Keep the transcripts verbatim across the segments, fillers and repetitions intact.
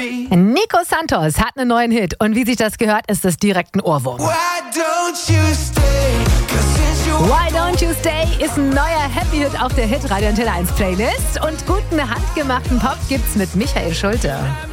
Nico Santos hat einen neuen Hit und wie sich das gehört, ist es direkt ein Ohrwurm. Why don't you stay? 'Cause since you Why Don't You Stay ist ein neuer Happy-Hit auf der Hit-Radio Antenne eins Playlist und guten handgemachten Pop gibt's mit Michael Schulte.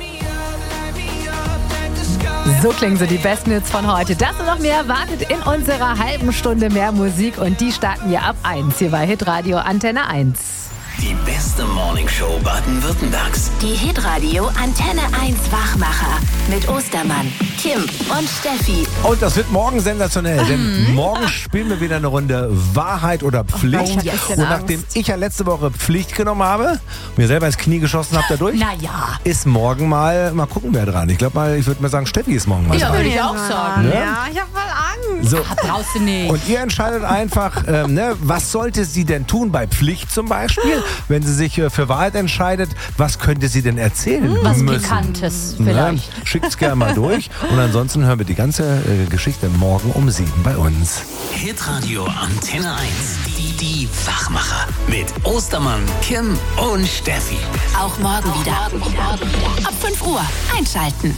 So klingen so die besten Hits von heute. Das und noch mehr wartet in unserer halben Stunde mehr Musik und die starten wir ab eins hier bei Hitradio Antenne eins. Die beste Morningshow Baden-Württembergs. Die Hitradio Antenne eins Wachmacher mit Ostermann, Kim und Steffi. Und das wird morgen sensationell, denn morgen spielen wir wieder eine Runde Wahrheit oder Pflicht. Oh, ich hab bisschen und nachdem Angst. ich ja letzte Woche Pflicht genommen habe, mir selber ins Knie geschossen habe dadurch, Naja. ist morgen mal, mal gucken wer dran. Ich glaube mal, ich würde mal sagen, Steffi ist morgen mal Ja, dran. würde ich auch sagen. Ne? Ja, ich hab voll Angst. So. Ah, brauchst du nicht. Und ihr entscheidet einfach, ähm, ne, was sollte sie denn tun bei Pflicht zum Beispiel? Wenn sie sich äh, für Wahrheit entscheidet, was könnte sie denn erzählen Was müssen? Pikantes Ne? vielleicht. Schickt's gerne mal durch. Und ansonsten hören wir die ganze äh, Geschichte morgen um sieben bei uns. Hitradio Antenne eins. Die, die Wachmacher. Mit Ostermann, Kim und Steffi. Auch morgen wieder. Ab fünf Uhr einschalten.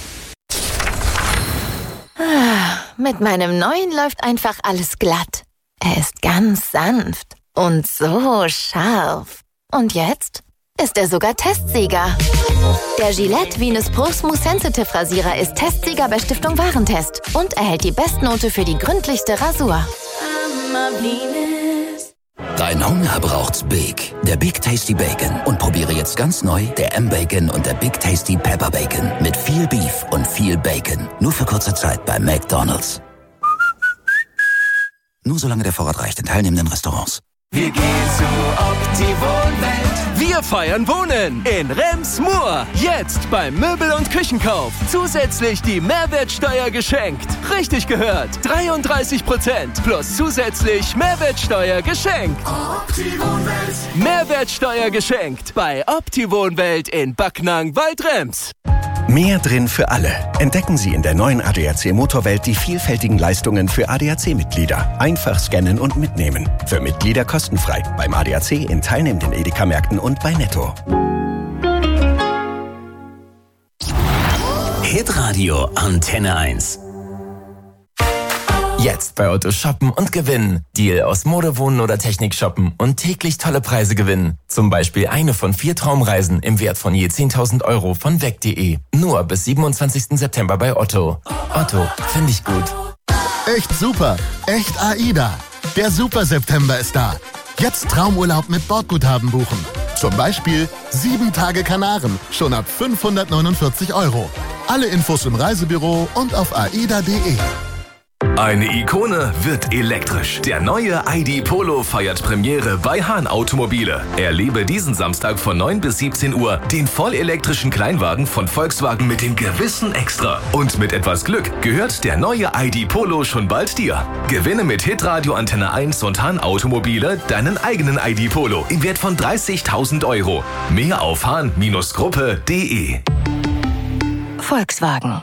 Ah, mit meinem neuen läuft einfach alles glatt. Er ist ganz sanft und so scharf. Und jetzt ist er sogar Testsieger. Der Gillette Venus Pro Smooth Sensitive Rasierer ist Testsieger bei Stiftung Warentest und erhält die Bestnote für die gründlichste Rasur. Dein Hunger braucht's Big. Der Big Tasty Bacon. Und probiere jetzt ganz neu der M-Bacon und der Big Tasty Pepper Bacon. Mit viel Beef und viel Bacon. Nur für kurze Zeit bei McDonald's. Nur solange der Vorrat reicht in teilnehmenden Restaurants. Wir gehen zu Opti-Wohnwelt. Wir feiern Wohnen in Rems-Murr. Jetzt beim Möbel- und Küchenkauf. Zusätzlich die Mehrwertsteuer geschenkt. Richtig gehört. dreiunddreißig Prozent plus zusätzlich Mehrwertsteuer geschenkt. Opti-Wohnwelt. Mehrwertsteuer geschenkt bei Opti-Wohnwelt in Backnang-Waldrems. Mehr drin für alle. Entdecken Sie in der neuen A D A C Motorwelt die vielfältigen Leistungen für A D A C-Mitglieder. Einfach scannen und mitnehmen. Für Mitglieder kostenfrei. Beim A D A C in teilnehmenden Edeka-Märkten und bei Netto. Hitradio Antenne eins. Jetzt bei Otto shoppen und gewinnen. Deal aus Mode, Wohnen oder Technik shoppen und täglich tolle Preise gewinnen. Zum Beispiel eine von vier Traumreisen im Wert von je zehntausend Euro von weg punkt de. Nur bis siebenundzwanzigsten September bei Otto. Otto, finde ich gut. Echt super. Echt AIDA. Der Super September ist da. Jetzt Traumurlaub mit Bordguthaben buchen. Zum Beispiel sieben Tage Kanaren. Schon ab fünfhundertneunundvierzig Euro. Alle Infos im Reisebüro und auf aida punkt de. Eine Ikone wird elektrisch. Der neue I D Polo feiert Premiere bei Hahn Automobile. Erlebe diesen Samstag von neun bis siebzehn Uhr den vollelektrischen Kleinwagen von Volkswagen mit dem gewissen Extra. Und mit etwas Glück gehört der neue I D Polo schon bald dir. Gewinne mit Hitradio Antenne eins und Hahn Automobile deinen eigenen I D Polo im Wert von dreißigtausend Euro. Mehr auf hahn Gruppe punkt de. Volkswagen.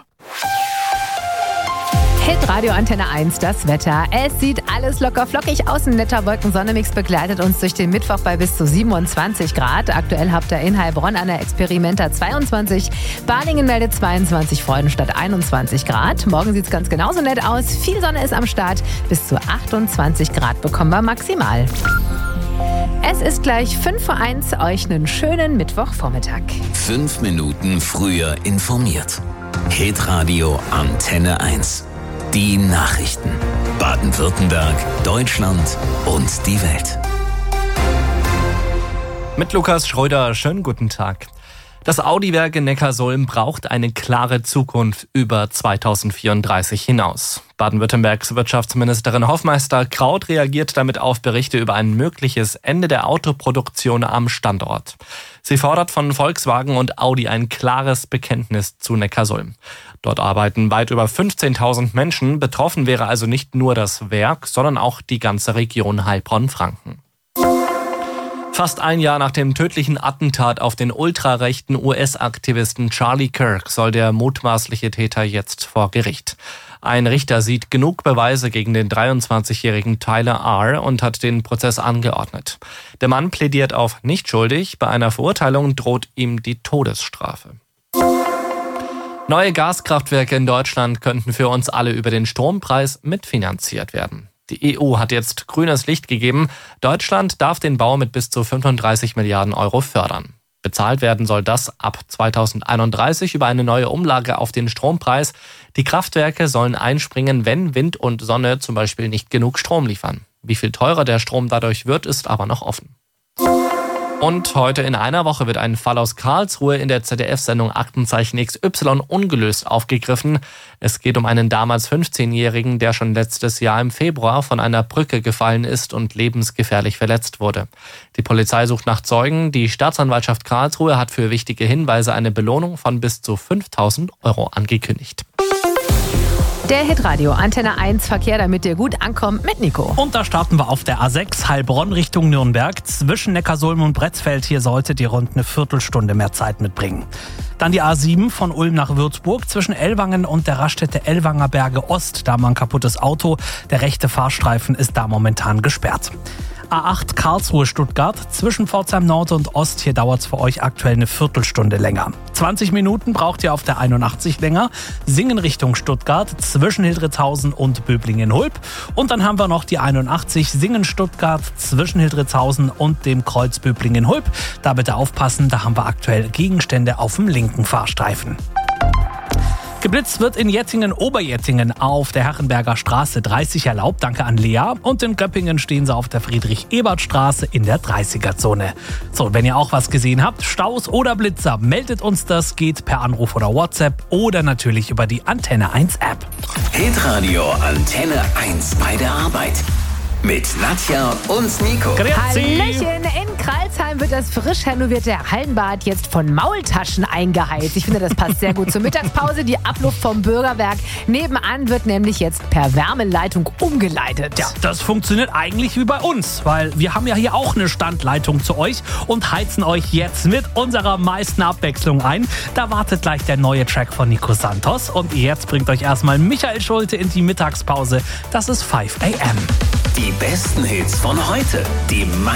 Hitradio Antenne eins, das Wetter. Es sieht alles locker flockig aus. Ein netter Wolken-Sonne-Mix begleitet uns durch den Mittwoch bei bis zu siebenundzwanzig Grad. Aktuell habt ihr in Heilbronn an der Experimenta zweiundzwanzig. Balingen meldet zweiundzwanzig, Freudenstadt einundzwanzig Grad. Morgen sieht es ganz genauso nett aus. Viel Sonne ist am Start. Bis zu achtundzwanzig Grad bekommen wir maximal. Es ist gleich fünf vor eins. Euch einen schönen Mittwochvormittag. Fünf Minuten früher informiert. Hitradio Antenne eins. Die Nachrichten. Baden-Württemberg, Deutschland und die Welt. Mit Lukas Schröder, schönen guten Tag. Das Audi-Werk in Neckarsulm braucht eine klare Zukunft über zweitausendvierunddreißig hinaus. Baden-Württembergs Wirtschaftsministerin Hoffmeister Kraut reagiert damit auf Berichte über ein mögliches Ende der Autoproduktion am Standort. Sie fordert von Volkswagen und Audi ein klares Bekenntnis zu Neckarsulm. Dort arbeiten weit über fünfzehntausend Menschen. Betroffen wäre also nicht nur das Werk, sondern auch die ganze Region Heilbronn-Franken. Fast ein Jahr nach dem tödlichen Attentat auf den ultrarechten U S-Aktivisten Charlie Kirk soll der mutmaßliche Täter jetzt vor Gericht. Ein Richter sieht genug Beweise gegen den dreiundzwanzigjährigen Tyler R. und hat den Prozess angeordnet. Der Mann plädiert auf nicht schuldig. Bei einer Verurteilung droht ihm die Todesstrafe. Neue Gaskraftwerke in Deutschland könnten für uns alle über den Strompreis mitfinanziert werden. Die E U hat jetzt grünes Licht gegeben. Deutschland darf den Bau mit bis zu fünfunddreißig Milliarden Euro fördern. Bezahlt werden soll das ab zweitausendeinunddreißig über eine neue Umlage auf den Strompreis. Die Kraftwerke sollen einspringen, wenn Wind und Sonne zum Beispiel nicht genug Strom liefern. Wie viel teurer der Strom dadurch wird, ist aber noch offen. Und heute in einer Woche wird ein Fall aus Karlsruhe in der Z D F-Sendung Aktenzeichen X Y ungelöst aufgegriffen. Es geht um einen damals fünfzehnjährigen, der schon letztes Jahr im Februar von einer Brücke gefallen ist und lebensgefährlich verletzt wurde. Die Polizei sucht nach Zeugen. Die Staatsanwaltschaft Karlsruhe hat für wichtige Hinweise eine Belohnung von bis zu fünftausend Euro angekündigt. Der Hitradio Antenne eins Verkehr, damit ihr gut ankommt, mit Nico. Und da starten wir auf der A sechs Heilbronn Richtung Nürnberg. Zwischen Neckarsulm und Bretzfeld, hier solltet ihr rund eine Viertelstunde mehr Zeit mitbringen. Dann die A sieben von Ulm nach Würzburg zwischen Ellwangen und der Raststätte Ellwanger Berge Ost. Da haben wir ein kaputtes Auto. Der rechte Fahrstreifen ist da momentan gesperrt. A acht Karlsruhe-Stuttgart zwischen Pforzheim Nord und Ost. Hier dauert es für euch aktuell eine Viertelstunde länger. zwanzig Minuten braucht ihr auf der einundachtzig länger. Singen Richtung Stuttgart zwischen Hildritzhausen und Böblingen-Hulb. Und dann haben wir noch die einundachtzig Singen Stuttgart zwischen Hildritzhausen und dem Kreuz Böblingen-Hulb. Da bitte aufpassen, da haben wir aktuell Gegenstände auf dem linken Fahrstreifen. Geblitzt wird in Jettingen-Oberjettingen auf der Herrenberger Straße dreißig erlaubt, danke an Lea. Und in Göppingen stehen sie auf der Friedrich-Ebert-Straße in der dreißiger-Zone. So, wenn ihr auch was gesehen habt, Staus oder Blitzer, meldet uns das, geht per Anruf oder WhatsApp oder natürlich über die Antenne eins App. Hitradio Antenne eins bei der Arbeit. Mit Nadja und Nico. Hallöchen, in Kralsheim wird das frisch renovierte Hallenbad jetzt von Maultaschen eingeheizt. Ich finde, das passt sehr gut zur Mittagspause. Die Abluft vom Bürgerwerk nebenan wird nämlich jetzt per Wärmeleitung umgeleitet. Ja, das funktioniert eigentlich wie bei uns, weil wir haben ja hier auch eine Standleitung zu euch und heizen euch jetzt mit unserer meisten Abwechslung ein. Da wartet gleich der neue Track von Nico Santos und jetzt bringt euch erstmal Michael Schulte in die Mittagspause. Das ist fünf a m. Die besten Hits von heute. Die